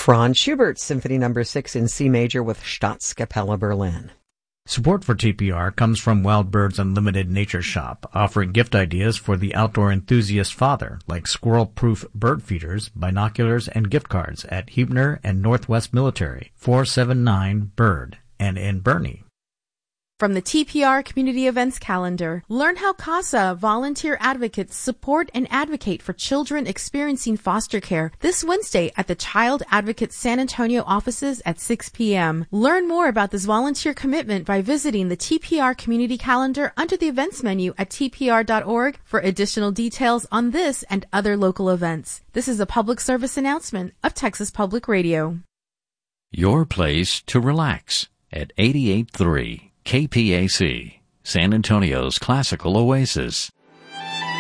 Franz Schubert Symphony No. 6 in C major with Staatskapelle Berlin. Support for TPR comes from Wild Birds Unlimited Nature Shop, offering gift ideas for the outdoor enthusiast father, like squirrel-proof bird feeders, binoculars, and gift cards at Huebner and Northwest Military, 479-BIRD, and in Bernie. From the TPR Community Events Calendar, learn how CASA volunteer advocates support and advocate for children experiencing foster care this Wednesday at the Child Advocate San Antonio offices at 6 p.m. Learn more about this volunteer commitment by visiting the TPR Community Calendar under the events menu at tpr.org for additional details on this and other local events. This is a public service announcement of Texas Public Radio. Your place to relax at 88.3 KPAC, San Antonio's classical oasis.